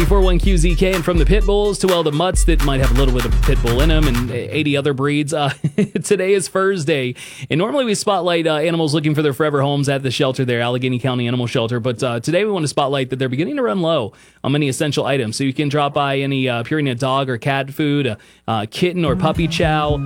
41QZK, and from the pit bulls to, well, the mutts that might have a little bit of pit bull in them and 80 other breeds. Today is Thursday, and normally we spotlight animals looking for their forever homes at the shelter there, Allegheny County Animal Shelter, but today we want to spotlight that they're beginning to run low on many essential items. So you can drop by any Purina dog or cat food, kitten or puppy chow,